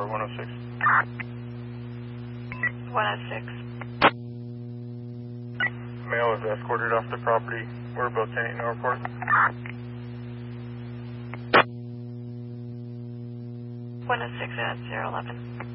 report 106. 106. Male is escorted off the property. We're both taking no report. 106 at 011.